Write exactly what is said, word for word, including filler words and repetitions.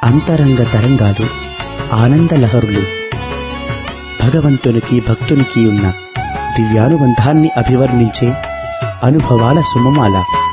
అంతరంగ తరంగాలు, ఆనంద లహరులు. భగవంతునికి భక్తునికి ఉన్న దివ్యానుబంధాన్ని అభివర్ణించే అనుభవాల సుమమాల.